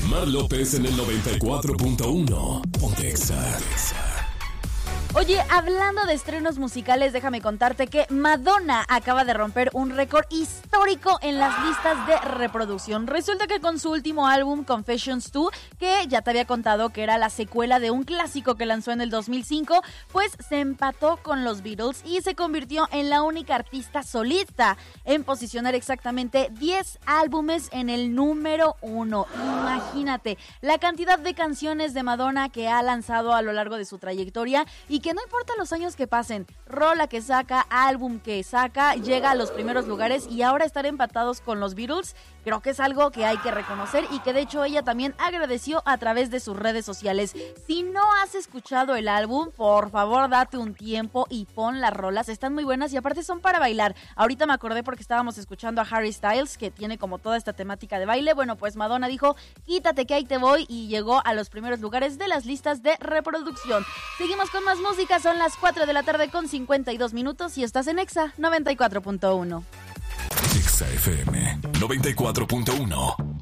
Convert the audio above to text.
Mar López en el 94.1. Pontexa. Oye, hablando de estrenos musicales, déjame contarte que Madonna acaba de romper un récord histórico en las listas de reproducción. Resulta que con su último álbum, Confessions 2, que ya te había contado que era la secuela de un clásico que lanzó en el 2005, pues se empató con los Beatles y se convirtió en la única artista solista en posicionar exactamente 10 álbumes en el número 1. Imagínate la cantidad de canciones de Madonna que ha lanzado a lo largo de su trayectoria y que no importa los años que pasen, rola que saca, álbum que saca, llega a los primeros lugares y ahora estar empatados con los Beatles, creo que es algo que hay que reconocer y que de hecho ella también agradeció a través de sus redes sociales. Si no has escuchado el álbum, por favor date un tiempo y pon las rolas, están muy buenas y aparte son para bailar. Ahorita me acordé porque estábamos escuchando a Harry Styles, que tiene como toda esta temática de baile. Bueno, pues Madonna dijo, quítate que ahí te voy, y llegó a los primeros lugares de las listas de reproducción. Seguimos con más música, son las 4 de la tarde con 52 minutos y estás en Exa 94.1. Exa FM 94.1.